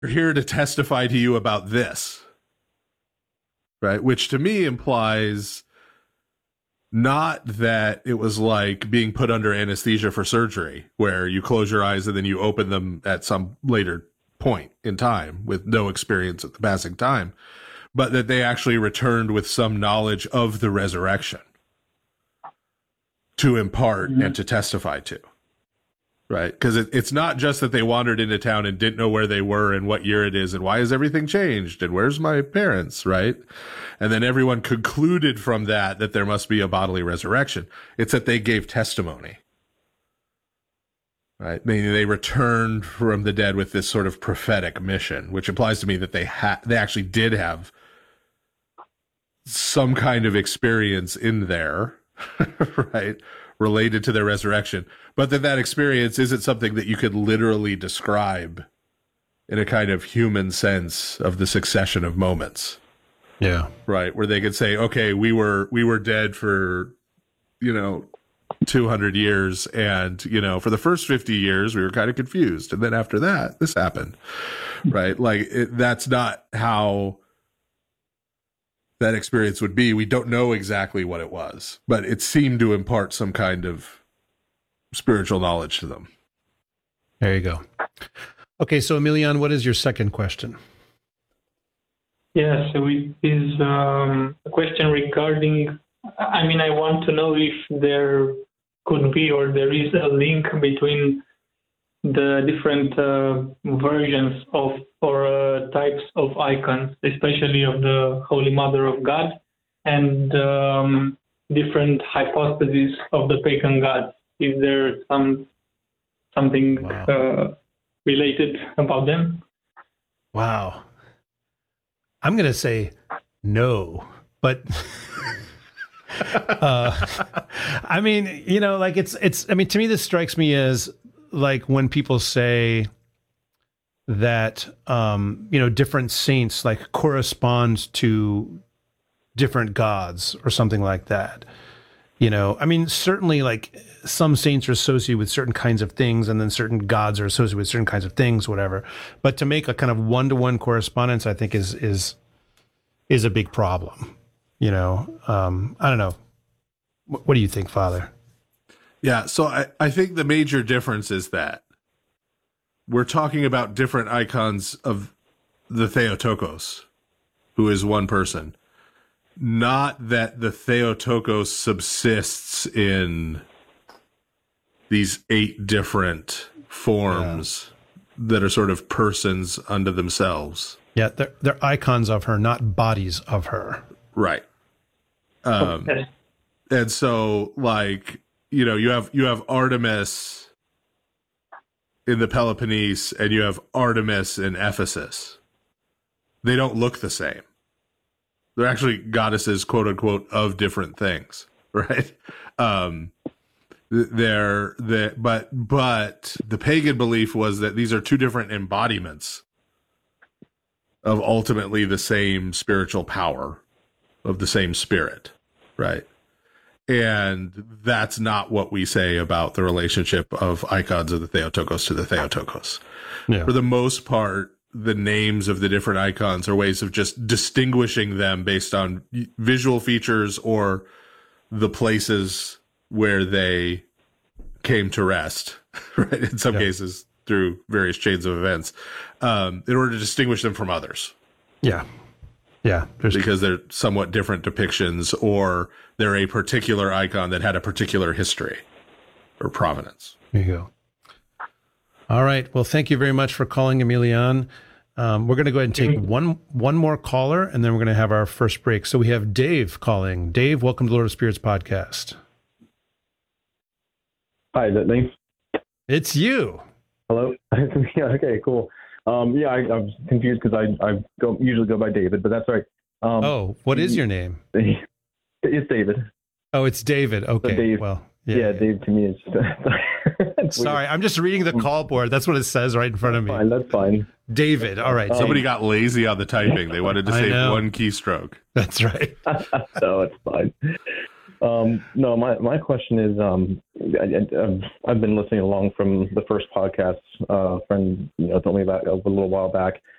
here to testify to you about this, right? Which to me implies not that it was like being put under anesthesia for surgery, where you close your eyes and then you open them at some later point in time with no experience at the passing time, but that they actually returned with some knowledge of the resurrection to impart and to testify to. Right, because it's not just that they wandered into town and didn't know where they were and what year it is and why has everything changed and where's my parents, right? And then everyone concluded from that there must be a bodily resurrection. It's that they gave testimony, right? Meaning they returned from the dead with this sort of prophetic mission, which implies to me that they actually did have some kind of experience in there, right? Related to their resurrection, but that experience isn't something that you could literally describe in a kind of human sense of the succession of moments. Yeah. Right. Where they could say, okay, we were dead for, 200 years. And, for the first 50 years, we were kind of confused. And then after that, this happened. Right. Like that's not how that experience would be. We don't know exactly what it was, but it seemed to impart some kind of spiritual knowledge to them. There you go. Okay, so Emilian, what is your second question? Yeah, so it is a question regarding, I want to know if there could be or there is a link between the different versions of or types of icons, especially of the Holy Mother of God, and different hypotheses of the pagan gods. Is there something related about them? Wow. I'm going to say no, but to me, this strikes me as like when people say that, different saints like correspond to different gods or something like that. Certainly like some saints are associated with certain kinds of things and then certain gods are associated with certain kinds of things, whatever. But to make a kind of one-to-one correspondence, I think is a big problem. I don't know. What do you think, Father? Yeah, so I think the major difference is that we're talking about different icons of the Theotokos, who is one person. Not that the Theotokos subsists in these 8 different forms that are sort of persons unto themselves. Yeah, they're icons of her, not bodies of her. Right. And so, like, you have Artemis in the Peloponnese and you have Artemis in Ephesus. They don't look the same. They're actually goddesses, quote unquote, of different things, right? But the pagan belief was that these are 2 different embodiments of ultimately the same spiritual power, of the same spirit, right? And that's not what we say about the relationship of icons of the Theotokos to the Theotokos. Yeah. For the most part, the names of the different icons are ways of just distinguishing them based on visual features or the places where they came to rest, right? In some cases through various chains of events, in order to distinguish them from others. Yeah. Yeah. Because they're somewhat different depictions or they're a particular icon that had a particular history or provenance. There you go. All right. Well, thank you very much for calling, Emilian. We're going to go ahead and take one more caller, and then we're going to have our first break. So we have Dave calling. Dave, welcome to Lord of Spirits podcast. Hi, is that me? It's you. Hello? Yeah, okay, cool. I was confused because I usually go by David, but that's all right. What is your name? It's David. Oh, it's David. Okay. Dave, well, yeah, Dave to me is... Sorry, I'm just reading the call board. That's what it says right in front of me. That's fine. David. All right. Somebody got lazy on the typing. They wanted to save one keystroke. That's right. No, it's fine. No, my question is, I've been listening along from the first podcast. Friend, told me about a little while back.